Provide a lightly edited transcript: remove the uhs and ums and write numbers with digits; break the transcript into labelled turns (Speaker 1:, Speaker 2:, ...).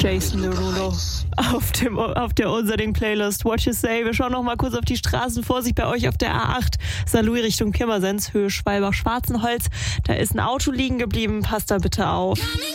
Speaker 1: Jason Derulo auf der Unserding-Playlist. What You Say. Wir schauen noch mal kurz auf die Straßen. Vorsicht bei euch auf der A8 St. Louis Richtung Pirmasens, Höhe Schwalbach-Schwarzenholz. Da ist ein Auto liegen geblieben. Passt da bitte auf.